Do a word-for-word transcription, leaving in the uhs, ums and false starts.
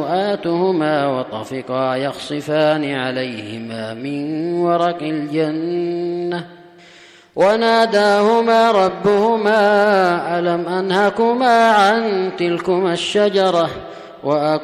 سوآتهما وطفقا يخصفان عليهما من ورق الجنة وناداهما ربهما ألم أنهكما عن تلكما الشجرة